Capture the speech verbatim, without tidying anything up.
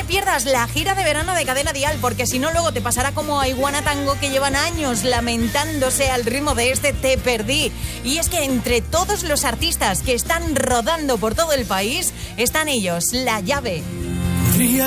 pierdas la gira de verano de Cadena Dial, porque si no luego te pasará como a Iguana Tango, que llevan años lamentándose al ritmo de este Te Perdí. Y es que entre todos los artistas que están rodando por todo el país están ellos, La Llave.